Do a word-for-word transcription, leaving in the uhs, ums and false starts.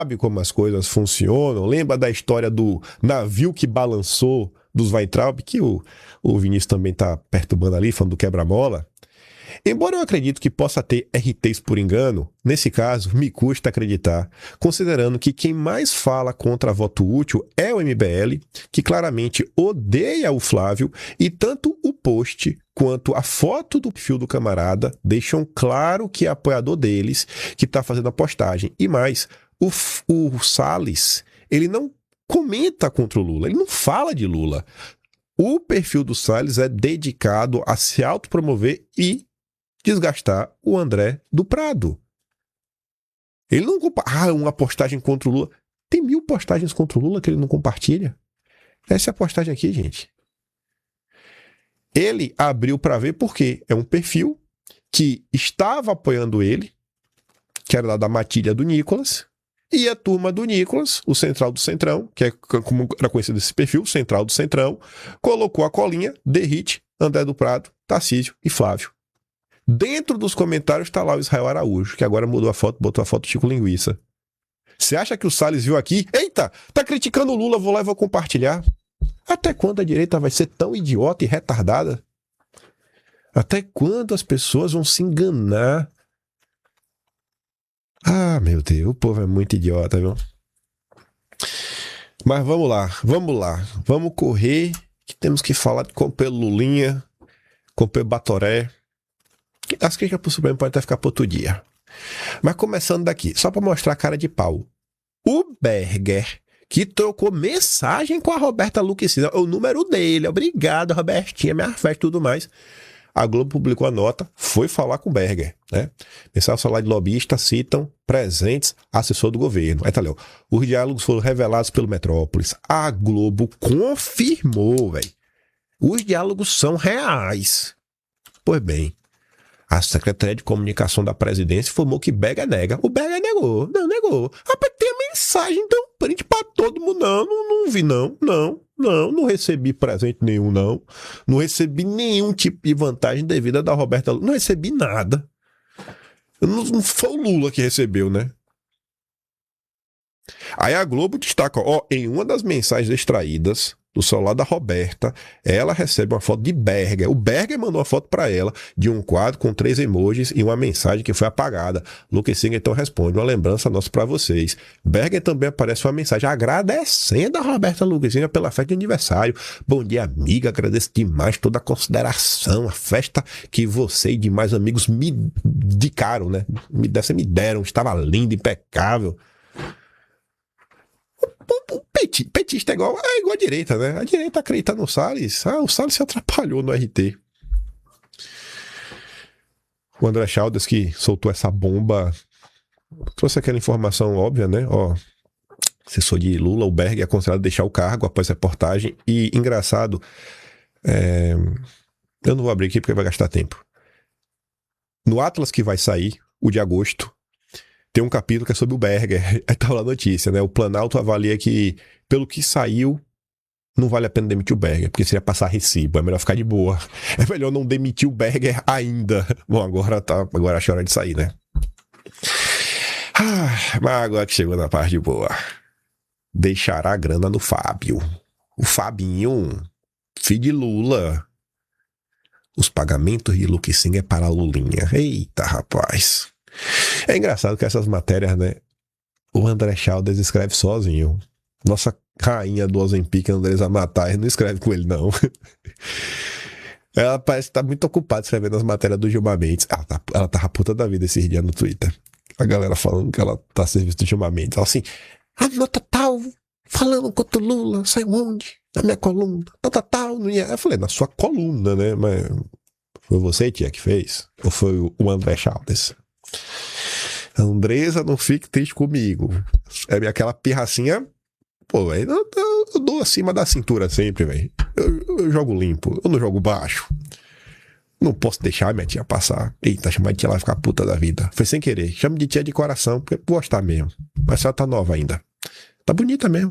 sabe como as coisas funcionam. Lembra da história do navio que balançou dos Weintraub, que o, o Vinícius também está perturbando ali, falando do quebra-mola. Embora eu acredite que possa ter R Ts por engano, nesse caso, me custa acreditar, considerando que quem mais fala contra voto útil é o M B L, que claramente odeia o Flávio, e tanto o post quanto a foto do perfil do camarada deixam claro que é apoiador deles, que está fazendo a postagem. E mais, o, o Salles, ele não comenta contra o Lula, ele não fala de Lula. O perfil do Salles é dedicado a se autopromover e desgastar o André do Prado. Ele não compartilha. Ah, uma postagem contra o Lula. Tem mil postagens contra o Lula que ele não compartilha. Essa é a postagem aqui, gente. Ele abriu para ver porque é um perfil que estava apoiando ele, que era lá da matilha do Nicolas, e a turma do Nicolas, o Central do Centrão, que é como era conhecido esse perfil, Central do Centrão, colocou a colinha, Derrite, André do Prado, Tarcísio e Flávio. Dentro dos comentários está lá o Israel Araújo, que agora mudou a foto, botou a foto do Chico Linguiça. Você acha que o Salles viu aqui? Eita, tá criticando o Lula, vou lá e vou compartilhar. Até quando a direita vai ser tão idiota e retardada? Até quando as pessoas vão se enganar? Ah, meu Deus, o povo é muito idiota, viu? Mas vamos lá, vamos lá. Vamos correr, que temos que falar de Compelo Lulinha, Compelo Batoré. As críticas pro Supremo podem até ficar para outro dia. Mas começando daqui, só para mostrar a cara de pau. O Berger, que trocou mensagem com a Roberta Lucchesi, o número dele, obrigado, Robertinha, minha festa e tudo mais. A Globo publicou a nota, foi falar com o Berger, né? Mensagem celular de lobbyista citam presentes assessor do governo. Aí tá ali, ó. Os diálogos foram revelados pelo Metrópolis. A Globo confirmou, velho. Os diálogos são reais. Pois bem, a Secretaria de Comunicação da Presidência informou que Berger nega. O Berger negou. Não, negou. Rapaz, tem a mensagem, então, print pra todo mundo. Não, não, não vi, não. Não, não, não recebi presente nenhum, não. Não recebi nenhum tipo de vantagem devida da Roberta Lula. Não recebi nada. Não, não foi o Lula que recebeu, né? Aí a Globo destaca, ó, em uma das mensagens extraídas do celular da Roberta, ela recebe uma foto de Berger. O Berger mandou uma foto para ela de um quadro com três emojis e uma mensagem que foi apagada. Lucchesi então responde, uma lembrança nossa para vocês. Berger também aparece uma mensagem agradecendo a Roberta Lucchesi pela festa de aniversário. Bom dia, amiga, agradeço demais toda a consideração, a festa que você e demais amigos me dedicaram, né? Me, dessa, me deram, estava lindo, impecável. O peti, petista é igual, é igual a direita, né? A direita acredita no Salles. Ah, o Salles se atrapalhou no R T. O André Chaldas, que soltou essa bomba, trouxe aquela informação óbvia, né? Ó, assessor de Lula, o Berger é aconselhado deixar o cargo após a reportagem. E, engraçado, é... eu não vou abrir aqui porque vai gastar tempo. No Atlas que vai sair, o de agosto, tem um capítulo que é sobre o Berger. Aí tá lá a notícia, né? O Planalto avalia que, pelo que saiu, não vale a pena demitir o Berger, porque seria passar recibo. É melhor ficar de boa. É melhor não demitir o Berger ainda. Bom, agora tá. Agora acho hora de sair, né? Ah, mas agora que chegou na parte boa. Deixará a grana no Fábio. O Fabinho, filho de Lula. Os pagamentos de Lucchesi é para a Lulinha. Eita, rapaz. É engraçado que essas matérias, né? O André Chaldas escreve sozinho. Nossa rainha do Ozempic, Andresa Matais, não escreve com ele, não. Ela parece que tá muito ocupada escrevendo as matérias do Gilmar Mendes. Ela, tá, ela tava puta da vida esses dias no Twitter. A galera falando que ela tá a serviço do Gilmar Mendes. Ela assim, a nota tal, falando contra o Lula, saiu onde? Na minha coluna. Nota tal, não ia. Eu falei, na sua coluna, né? Mas foi você, tia, que fez? Ou foi o André Chaldas? Andresa, não fique triste comigo. É aquela pirracinha. Pô, velho, eu, eu, eu dou acima da cintura sempre, velho. Eu, eu jogo limpo, eu não jogo baixo. Não posso deixar minha tia passar. Eita, chamar de tia, ela vai ficar puta da vida. Foi sem querer. Chame de tia de coração, porque gostar mesmo. Mas ela tá nova ainda. Tá bonita mesmo.